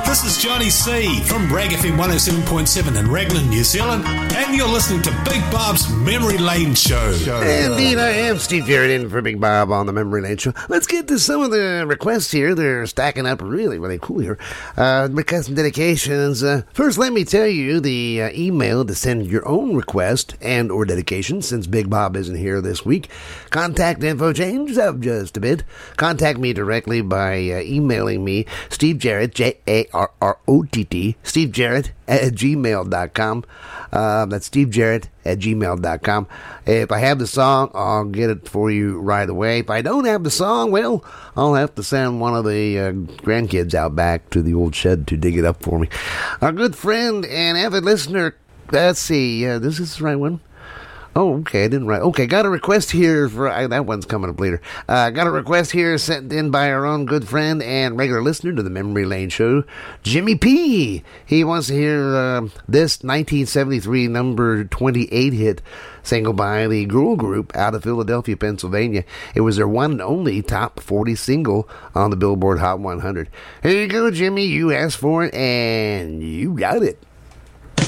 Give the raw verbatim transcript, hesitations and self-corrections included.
This is Johnny C. from Rag F M one oh seven point seven in Raglan, New Zealand, and you're listening to Big Bob's Memory Lane Show. Indeed, I am Steve Jarrett in for Big Bob on the Memory Lane Show. Let's get to some of the requests here. They're stacking up really, really cool here. Uh, requests and dedications. Uh, first, let me tell you the uh, email to send your own request and or dedication, since Big Bob isn't here this week. Contact info changes up just a bit. Contact me directly by uh, emailing me, Steve Jarrett, J A R R O T T, Steve Jarrett at gmail dot com. Uh, that's Steve Jarrett at gmail dot com. If I have the song, I'll get it for you right away. If I don't have the song, well, I'll have to send one of the uh, grandkids out back to the old shed to dig it up for me. Our good friend and avid listener, let's see, uh, this is the right one. Oh, okay, I didn't write. Okay, got a request here for, uh, that one's coming up later. Uh, got a request here sent in by our own good friend and regular listener to the Memory Lane Show, Jimmy P. He wants to hear uh, this nineteen seventy-three number twenty-eight hit single by the Girl Group out of Philadelphia, Pennsylvania. It was their one and only top forty single on the Billboard Hot one hundred. Here you go, Jimmy. You asked for it, and you got it.